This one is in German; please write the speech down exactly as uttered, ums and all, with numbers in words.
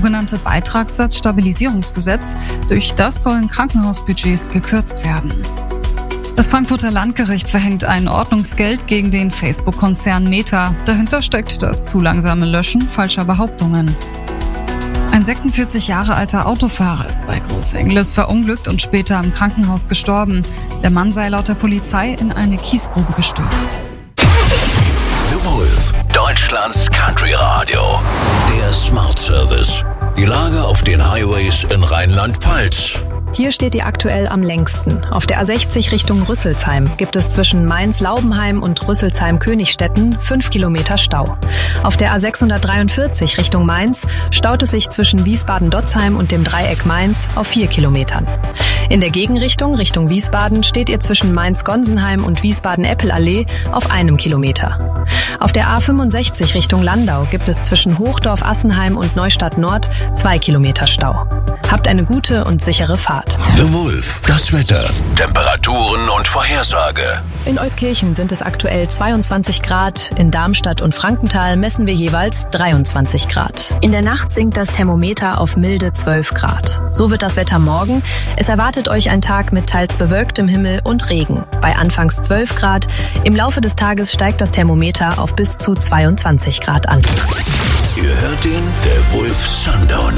sogenannte Beitragssatzstabilisierungsgesetz. Durch das sollen Krankenhausbudgets gekürzt werden. Das Frankfurter Landgericht verhängt ein Ordnungsgeld gegen den Facebook-Konzern Meta. Dahinter steckt das zu langsame Löschen falscher Behauptungen. Ein sechsundvierzig Jahre alter Autofahrer ist bei Großengles verunglückt und später im Krankenhaus gestorben. Der Mann sei laut der Polizei in eine Kiesgrube gestürzt. The Wolf, Deutschlands Country Radio. Der Smart Service. Die Lage auf den Highways in Rheinland-Pfalz. Hier steht ihr aktuell am längsten. Auf der A sechzig Richtung Rüsselsheim gibt es zwischen Mainz-Laubenheim und Rüsselsheim-Königstetten fünf Kilometer Stau. Auf der A sechshundertdreiundvierzig Richtung Mainz staut es sich zwischen Wiesbaden-Dotzheim und dem Dreieck Mainz auf vier Kilometern. In der Gegenrichtung, Richtung Wiesbaden, steht ihr zwischen Mainz-Gonsenheim und Wiesbaden-Eppelallee auf einem Kilometer. Auf der A fünfundsechzig Richtung Landau gibt es zwischen Hochdorf-Assenheim und Neustadt-Nord zwei Kilometer Stau. Habt eine gute und sichere Fahrt. The Wolf, das Wetter, Temperaturen und Vorhersage. In Euskirchen sind es aktuell zweiundzwanzig Grad, in Darmstadt und Frankenthal messen wir jeweils dreiundzwanzig Grad. In der Nacht sinkt das Thermometer auf milde zwölf Grad. So wird das Wetter morgen. Es erwartet euch ein Tag mit teils bewölktem Himmel und Regen. Bei anfangs zwölf Grad. Im Laufe des Tages steigt das Thermometer auf bis zu zweiundzwanzig Grad an. Ihr hört den The Wolf Sundown.